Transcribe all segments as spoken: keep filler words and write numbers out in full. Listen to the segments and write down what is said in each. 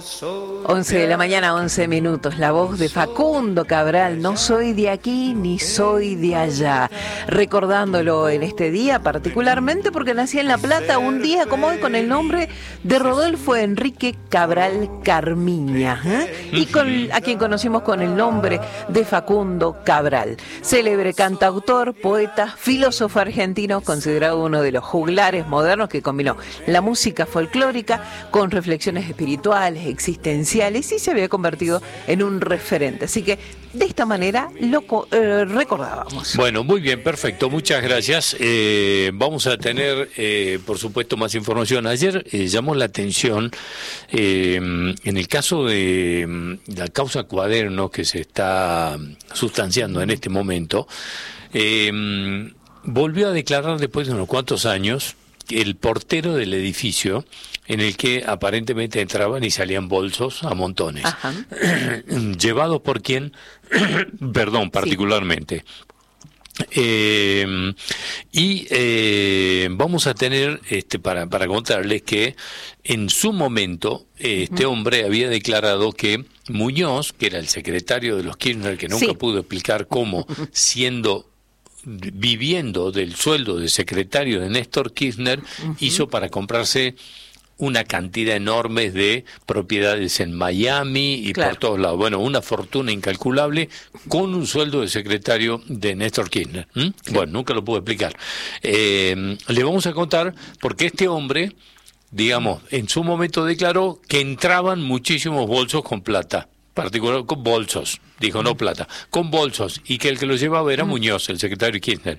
once de la mañana, once minutos. La voz de Facundo Cabral, no soy de aquí ni soy de allá. Recordándolo en este día particularmente porque nací en La Plata un día como hoy con el nombre de Rodolfo Enrique Cabral Carmiña, ¿eh? Y con, a quien conocimos con el nombre de Facundo Cabral. Célebre cantautor, poeta, filósofo argentino, considerado uno de los juglares modernos que combinó la música folclórica con reflexiones espirituales, existenciales, y se había convertido en un referente. Así que de esta manera lo eh, recordábamos. Bueno, muy bien, perfecto, muchas gracias. Eh, vamos a tener, eh, por supuesto, más información. Ayer eh, llamó la atención eh, en el caso de mm, la causa Cuaderno que se está sustanciando en este momento. Eh, volvió a declarar después de unos cuantos años el portero del edificio en el que aparentemente entraban y salían bolsos a montones. Ajá. Llevados por quién, perdón, particularmente. Sí. Eh, y eh, vamos a tener, este, para, para contarles que en su momento este uh-huh. hombre había declarado que Muñoz, que era el secretario de los Kirchner, que nunca sí. pudo explicar cómo, siendo viviendo del sueldo de secretario de Néstor Kirchner, uh-huh. hizo para comprarse una cantidad enorme de propiedades en Miami y claro. por todos lados. Bueno, una fortuna incalculable con un sueldo de secretario de Néstor Kirchner. ¿Mm? Sí. Bueno, nunca lo puedo explicar. Eh, le vamos a contar porque este hombre, digamos, en su momento declaró que entraban muchísimos bolsos con plata. Particular con bolsos, dijo no plata, con bolsos, y que el que lo llevaba era Muñoz, el secretario Kirchner.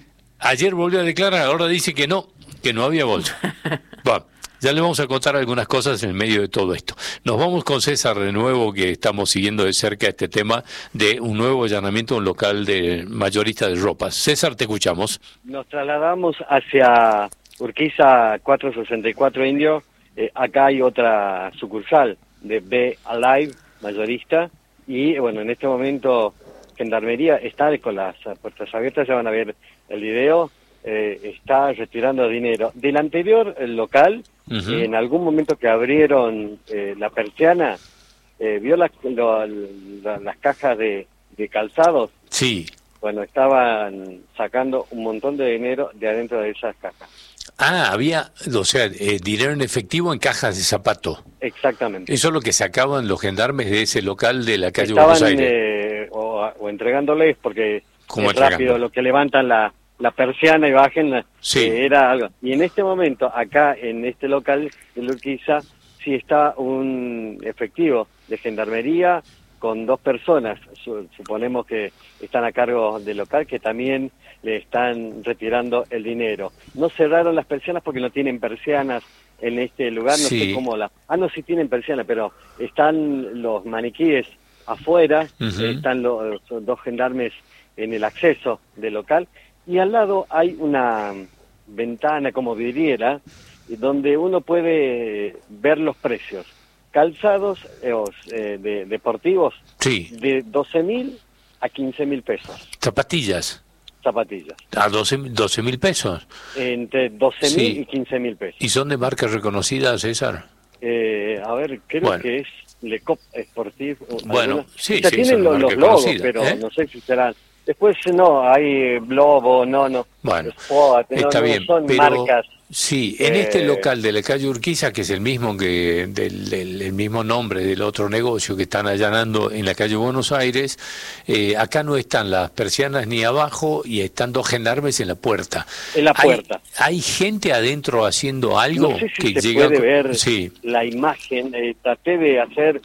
Ayer volvió a declarar, ahora dice que no, que no había bolsos. Bueno, ya le vamos a contar algunas cosas en medio de todo esto. Nos vamos con César de nuevo, que estamos siguiendo de cerca este tema de un nuevo allanamiento a un local de mayorista de ropas. César, te escuchamos. Nos trasladamos hacia Urquiza cuatrocientos sesenta y cuatro Indio. Eh, acá hay otra sucursal de Be Alive, mayorista, y bueno, en este momento Gendarmería está con las puertas abiertas, ya van a ver el video, eh, está retirando dinero. Del anterior el local, uh-huh. eh, en algún momento que abrieron eh, la persiana, eh, vio la, lo, la, las cajas de, de calzados. Sí. Bueno, estaban sacando un montón de dinero de adentro de esas cajas. Ah, había, o sea, eh, dinero en efectivo en cajas de zapato. Exactamente. Eso es lo que sacaban los gendarmes de ese local de la calle Estaban, Buenos Aires. Eh, o, o entregándoles, porque ¿Cómo es rápido lo que levantan la, la persiana y bajen, la, sí. eh, era algo. Y en este momento, acá en este local de Urquiza, sí está un efectivo de Gendarmería con dos personas, suponemos que están a cargo del local, que también le están retirando el dinero. No cerraron las persianas porque no tienen persianas en este lugar, no sí. sé cómo la... Ah, no, sí tienen persianas, pero están los maniquíes afuera, uh-huh. están los, los dos gendarmes en el acceso del local, y al lado hay una ventana como vidriera, donde uno puede ver los precios. Calzados eh, de, deportivos sí. de doce mil a quince mil pesos. Zapatillas. Zapatillas. A doce mil pesos. Entre doce mil sí. y quince mil pesos. ¿Y son de marcas reconocidas, César? Eh, a ver, creo bueno. que es Le Cop Sportif. Bueno, alguna. sí, o sea, sí. tienen los, los logos, pero ¿eh? no sé si serán. Después no, hay Globo, no, no. Bueno, Spot, no, está no, bien, son pero marcas. sí, en eh, este local de la calle Urquiza, que es el mismo que del, del el mismo nombre del otro negocio que están allanando en la calle Buenos Aires, eh, acá no están las persianas ni abajo y están dos gendarmes en la puerta. En la puerta. ¿Hay, hay gente adentro haciendo algo? No sé si que se llega puede con... ver sí. la imagen. Eh, traté de hacer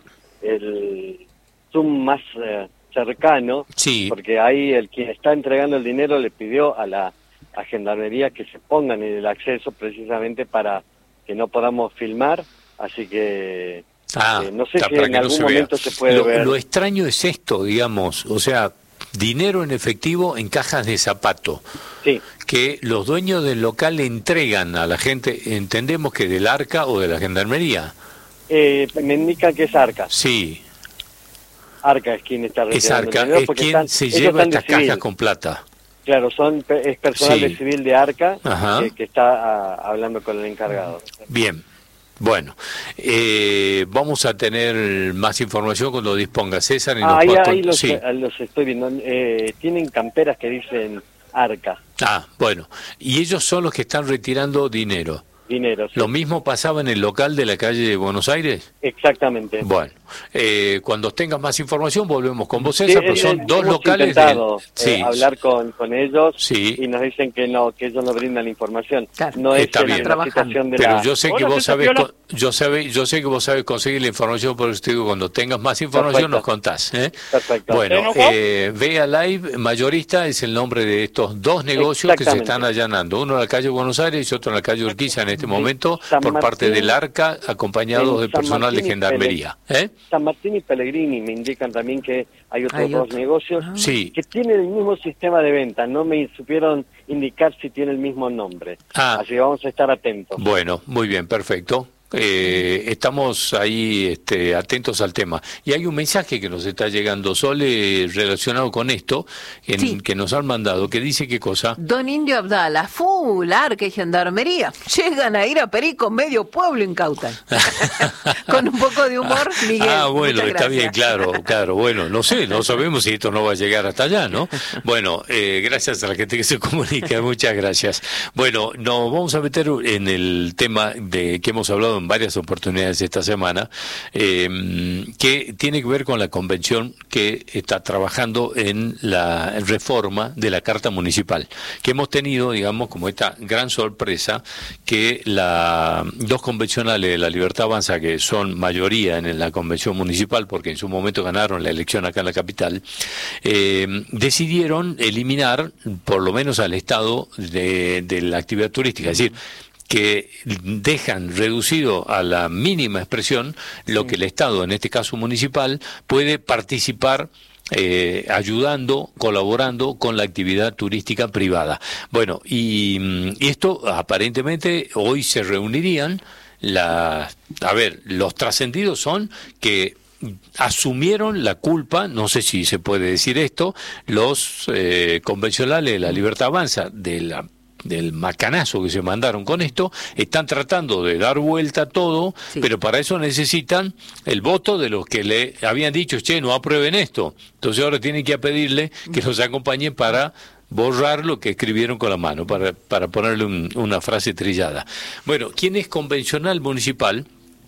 el zoom más eh, cercano, sí. porque ahí el quien está entregando el dinero le pidió a la a Gendarmería que se pongan en el acceso precisamente para que no podamos filmar, así que ah, eh, no sé está, si en algún se momento vea. se puede lo, ver. Lo extraño es esto, digamos, o sea, dinero en efectivo en cajas de zapato, sí. que los dueños del local le entregan a la gente, entendemos que del Arca o de la Gendarmería. Eh, me indican que es Arca. Sí. Arca es quien está retirando es Arca, el dinero es quien están, se lleva estas cajas con plata. Claro, son es personal sí. de civil de Arca que, que está a, hablando con el encargado. Bien. Bueno, eh, vamos a tener más información cuando disponga César. Y ah, nos ahí, pueda... ahí los, sí. los estoy viendo. Eh, tienen camperas que dicen Arca. Ah, bueno. Y ellos son los que están retirando dinero. Dinero, sí. ¿Lo mismo pasaba en el local de la calle de Buenos Aires? Exactamente. Bueno, eh, cuando tengas más información volvemos con vos, César, Sí, pero son eh, dos hemos locales. intentado, De... Sí. eh, hablar con, con ellos Sí. y nos dicen que no, que ellos no brindan la información. Claro. No es Está en bien. la situación de Pero la... yo sé que Hola, vos César sabés, Piola. con- yo sabe, yo sé que vos sabés conseguir la información, por eso te digo, cuando tengas más información Perfecto. nos contás. ¿eh? Perfecto. Bueno, eh, Vea Live Mayorista es el nombre de estos dos negocios que se Exactamente. están allanando, uno en la calle Buenos Aires y otro en la calle Urquiza en este momento, San por parte Martín, del ARCA, acompañados en de San personal de Martín y Gendarmería. ¿eh? San Martín y Pellegrini me indican también que hay otros Hay dos otro. negocios Ah. Sí. que tienen el mismo sistema de venta. No me supieron indicar si tiene el mismo nombre. Ah. Así que vamos a estar atentos. Bueno, muy bien, perfecto. Eh, estamos ahí este, atentos al tema. Y hay un mensaje que nos está llegando, Sole, relacionado con esto, en, Sí. que nos han mandado, que dice qué cosa. Don Indio Abdala, full, Arca y Gendarmería, llegan a ir a Perico, medio pueblo incautan. Con un poco de humor, Miguel. Ah, bueno, muchas está gracias. bien, claro, claro. Bueno, no sé, no sabemos si esto no va a llegar hasta allá, ¿no? Bueno, eh, gracias a la gente que se comunica, muchas gracias. Bueno, nos vamos a meter en el tema de que hemos hablado en varias oportunidades esta semana, eh, que tiene que ver con la convención que está trabajando en la reforma de la Carta Municipal, que hemos tenido, digamos, como esta gran sorpresa, que la, dos convencionales de la Libertad Avanza, que son mayoría en la convención municipal, porque en su momento ganaron la elección acá en la capital, eh, decidieron eliminar, por lo menos al Estado, de, de la actividad turística, es decir, que dejan reducido a la mínima expresión lo que el Estado, en este caso municipal, puede participar eh, ayudando, colaborando con la actividad turística privada. Bueno, y, y esto aparentemente hoy se reunirían, la, a ver, los trascendidos son que asumieron la culpa, no sé si se puede decir esto, los eh, convencionales de la Libertad Avanza, de la del macanazo que se mandaron con esto, están tratando de dar vuelta a todo, Sí. pero para eso necesitan el voto de los que le habían dicho, che, no aprueben esto. Entonces ahora tienen que pedirle que los acompañen para borrar lo que escribieron con la mano, para, para ponerle un, una frase trillada. Bueno, ¿quién es convencional municipal?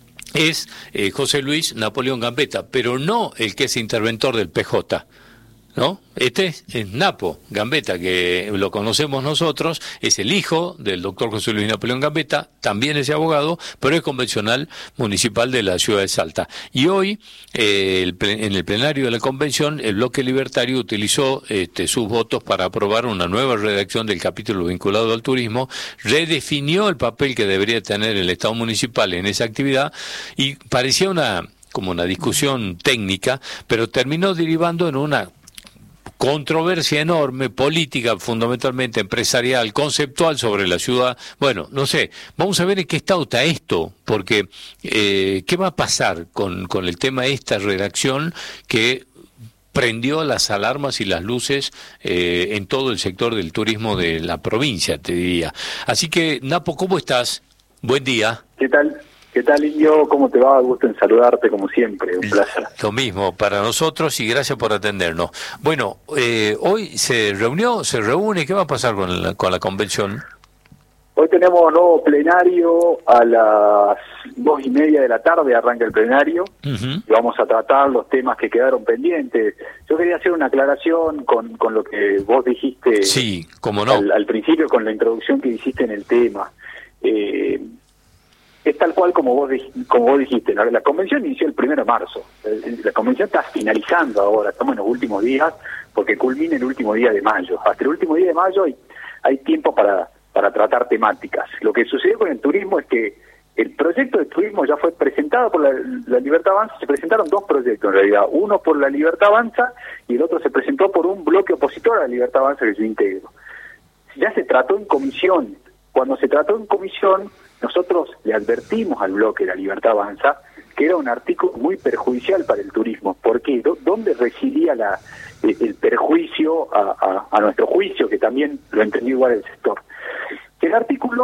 Es eh, José Luis Napoleón Gambetta, pero no el que es interventor del P J, ¿no? Este es, es Napo Gambetta, que lo conocemos nosotros, es el hijo del doctor José Luis Napoleón Gambetta, también es abogado, pero es convencional municipal de la ciudad de Salta. Y hoy, eh, el, en el plenario de la convención, el bloque libertario utilizó este, sus votos para aprobar una nueva redacción del capítulo vinculado al turismo, redefinió el papel que debería tener el Estado municipal en esa actividad y parecía una como una discusión técnica, pero terminó derivando en una controversia enorme, política, fundamentalmente empresarial, conceptual sobre la ciudad. Bueno, no sé, vamos a ver en qué estado está esto, porque eh, ¿qué va a pasar con, con el tema de esta redacción que prendió las alarmas y las luces eh, en todo el sector del turismo de la provincia, te diría? Así que, Napo, ¿cómo estás? Buen día. ¿Qué tal? ¿Qué tal, Indio? ¿Cómo te va? Gusto en saludarte, como siempre. Un placer. Lo mismo para nosotros y gracias por atendernos. Bueno, eh, hoy se reunió, se reúne, ¿qué va a pasar con la, con la convención? Hoy tenemos nuevo plenario a las dos y media de la tarde, arranca el plenario, Uh-huh. y vamos a tratar los temas que quedaron pendientes. Yo quería hacer una aclaración con, con lo que vos dijiste Sí, cómo no. al, al principio, con la introducción que hiciste en el tema. Eh, Es tal cual como vos como vos dijiste, la, la convención inició el primero de marzo, la convención está finalizando ahora, estamos en los últimos días, porque culmina el último día de mayo. Hasta el último día de mayo hay, hay tiempo para, para tratar temáticas. Lo que sucedió con el turismo es que el proyecto de turismo ya fue presentado por la, la Libertad Avanza, se presentaron dos proyectos en realidad, uno por la Libertad Avanza y el otro se presentó por un bloque opositor a la Libertad Avanza que yo integro. Ya se trató en comisión, cuando se trató en comisión, nosotros le advertimos al bloque de la Libertad Avanza que era un artículo muy perjudicial para el turismo. ¿Por qué? ¿Dónde residía la, el perjuicio a, a, a nuestro juicio, que también lo entendió igual el sector? El artículo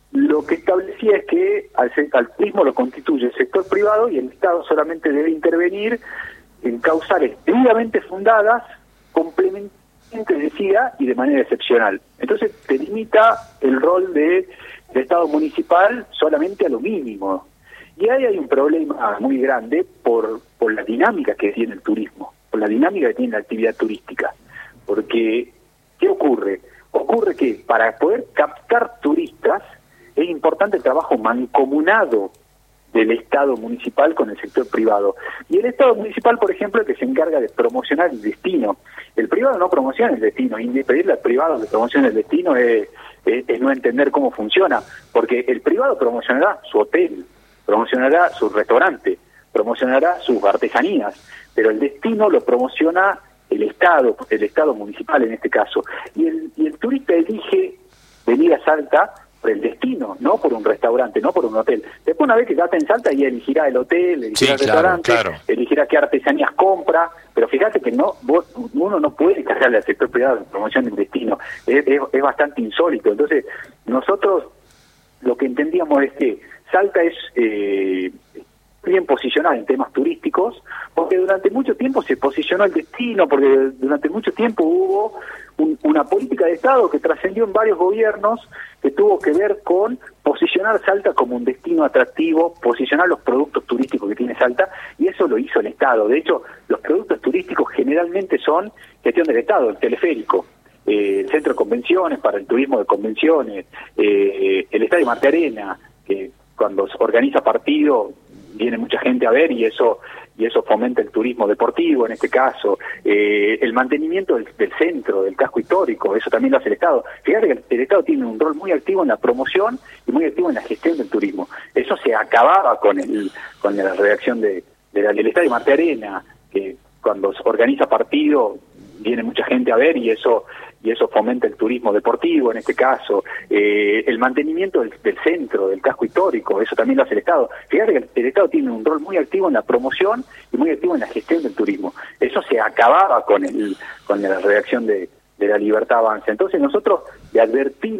lo que establecía es que al, al turismo lo constituye el sector privado y el Estado solamente debe intervenir en causales debidamente fundadas, complementariamente, decía, y de manera excepcional. Entonces te limita el rol de, del Estado municipal solamente a lo mínimo. Y ahí hay un problema muy grande por, por la dinámica que tiene el turismo, por la dinámica que tiene la actividad turística. Porque, ¿qué ocurre? Ocurre que para poder captar turistas es importante el trabajo mancomunado del Estado municipal con el sector privado. Y el Estado municipal, por ejemplo, que se encarga de promocionar el destino. El privado no promociona el destino, y pedirle al privado que promocione el destino es, es, es no entender cómo funciona, porque el privado promocionará su hotel, promocionará su restaurante, promocionará sus artesanías, pero el destino lo promociona el Estado, el Estado municipal en este caso. Y el, y el turista elige venir a Salta por el destino, no por un restaurante, no por un hotel. Después, una vez que ya está en Salta, y elegirá el hotel, elegirá sí, el restaurante, claro, claro. elegirá qué artesanías compra, pero fíjate que no vos, uno no puede cargarle al sector privado en promoción del destino, es, es, es bastante insólito. Entonces, nosotros lo que entendíamos es que Salta es eh, bien posicionada en temas turísticos, porque durante mucho tiempo se posicionó el destino, porque durante mucho tiempo hubo un, una política de Estado que trascendió en varios gobiernos, que tuvo que ver con posicionar Salta como un destino atractivo, posicionar los productos turísticos que tiene Salta, y eso lo hizo el Estado. De hecho, los productos turísticos generalmente son gestión del Estado, el teleférico, eh, el centro de convenciones para el turismo de convenciones, eh, el Estadio Martí Arena, que cuando se organiza partido viene mucha gente a ver, y eso y eso fomenta el turismo deportivo en este caso, eh, el mantenimiento del, del centro, del casco histórico, eso también lo hace el Estado. Fíjate que el, el Estado tiene un rol muy activo en la promoción y muy activo en la gestión del turismo. Eso se acababa con el con la redacción de, de la, del Estadio Martí Arena, que cuando se organiza partido viene mucha gente a ver, y eso y eso fomenta el turismo deportivo en este caso, eh, el mantenimiento del, del centro, del casco histórico, eso también lo hace el Estado. Fíjate que el, el Estado tiene un rol muy activo en la promoción y muy activo en la gestión del turismo. Eso se acababa con el con la redacción de, de la Libertad Avanza. Entonces nosotros le advertimos